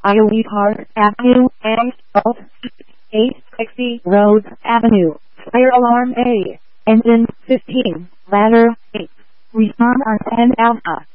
Iowa Park Avenue and 860 Rose Avenue. Fire alarm A. Engine 15. Ladder 8. Respond on 10 Alpha.